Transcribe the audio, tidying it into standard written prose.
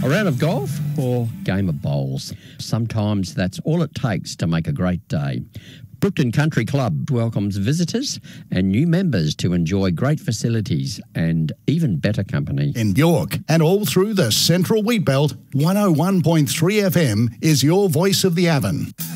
A round of golf or game of bowls. Sometimes that's all it takes to make a great day. Brookton Country Club welcomes visitors and new members to enjoy great facilities and even better company. In York and all through the Central Wheatbelt, 101.3 FM is your voice of the Avon.